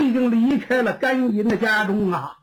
已经离开了甘银的家中啊，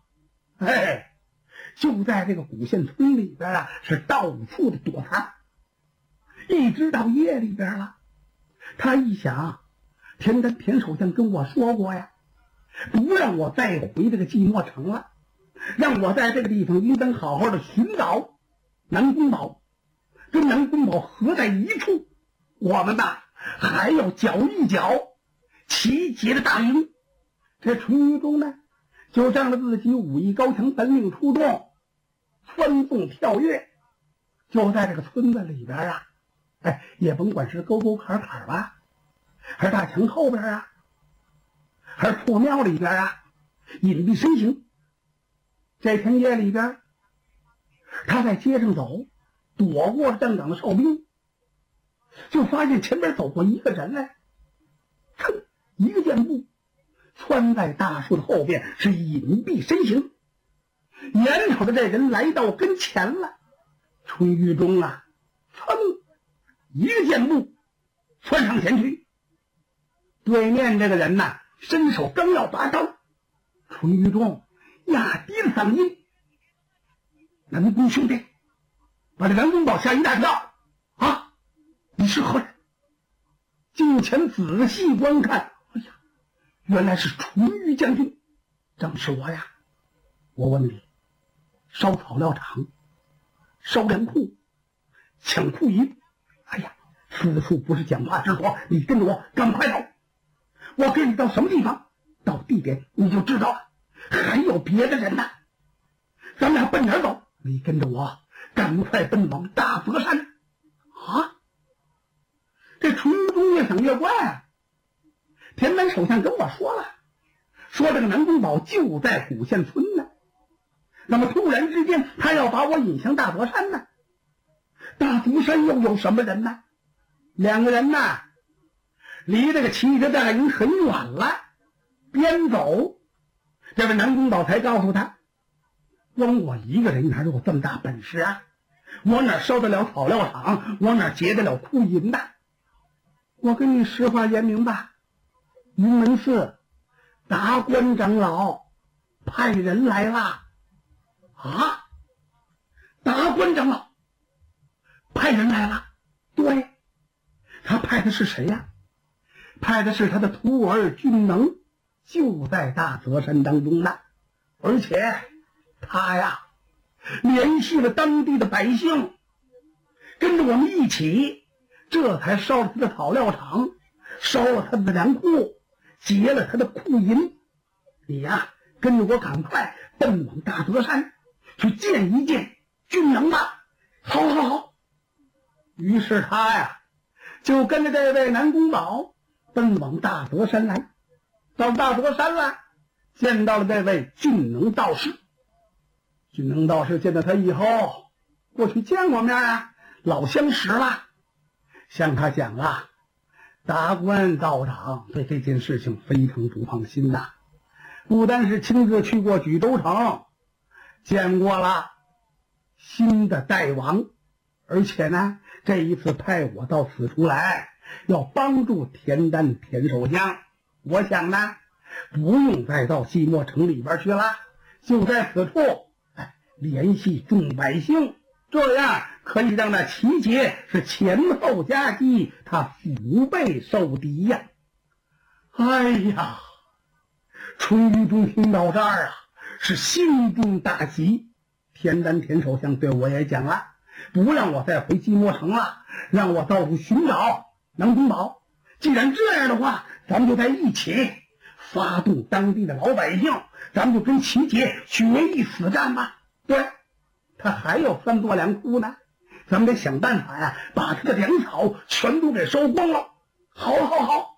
就在这个古县村里边啊，是到处的躲藏，一直到夜里边了。他一想，田守相跟我说过呀，不让我再回这个寂寞城了，让我在这个地方应当好好的寻找南宫宝，跟南宫宝合在一处，我们呐还要搅一搅齐节的大营。这淳于忠呢，就仗着自己武艺高强，本领出众，穿凤跳跃，就在这个村子里边啊，也甭管是沟沟坎坎吧，还是大墙后边啊，还是破庙里边啊，隐蔽身形。这天夜里边，他在街上走，躲过了站岗的哨兵，就发现前边走过一个人来，噌，一个箭步窜在大树的后边，是隐蔽身形。眼瞅着这人来到跟前了，淳于忠啊，噌，一个箭步窜上前去。对面这个人呐，伸手刚要拔刀，淳于忠压低了嗓音：“南宫兄弟！”把这南宫宝吓一大跳。啊，你是何人？近前仔细观看，哎呀，原来是淳于将军，正是我呀。我问你，烧草料场，烧粮库，抢库银，哎呀，此处不是讲话之所，你跟着我赶快走。我跟你到什么地方，到地点你就知道了。还有别的人呢，咱们俩奔哪儿走？你跟着我赶快奔往大泽山。啊，这淳于忠越想越怪啊。田南首相跟我说了，说这个南宫宝就在古县村呢，那么突然之间他要把我引向大泽山呢。大泽山又有什么人呢？两个人呢，离这个齐家大营很远了，边走，这位南宫宝才告诉他，光我一个人哪有这么大本事啊？我哪烧得了草料场，我哪结得了库银的？我跟你实话言明吧，云门寺达官长老派人来了。啊，达官长老派人来了？对，他派的是谁呀？派的是他的徒儿俊能，就在大泽山当中呢。而且他呀联系了当地的百姓，跟着我们一起，这才烧了他的草料场，烧了他的粮库，劫了他的库银。你呀跟着我赶快奔往大泽山去见一见俊能吧。好好好。于是他呀就跟着这位南宫宝奔往大泽山来。到大泽山了，见到了这位俊能道士。俊能道士见到他以后，过去见过面啊，老相识了，向他讲了，达官道长对这件事情非常不放心呐，不单是亲自去过举州城，见过了新的代王，而且呢这一次派我到此处来，要帮助田首相。我想呢不用再到寂寞城里边去了，就在此处联系众百姓，这样可以让那齐节是前后夹击，他腹背受敌呀。哎呀，淳于忠听到这儿啊，是心中大喜。田首相对我也讲了，不让我再回寂寞城了，让我到处寻找南宫宝。既然这样的话，咱们就在一起发动当地的老百姓，咱们就跟齐节决一死战吧。对，他还有3座粮库呢，咱们得想办法呀，把他的粮草全都给收光了。好好好。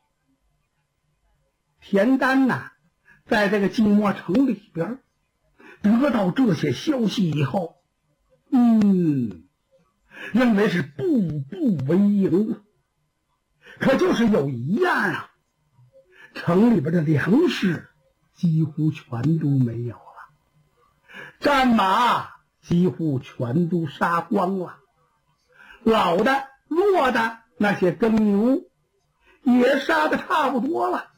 田丹呐，在这个寂寞城里边得到这些消息以后，认为是步步为营。可就是有一样啊，城里边的粮食几乎全都没有了，战马几乎全都杀光了，老的弱的那些耕牛也杀得差不多了，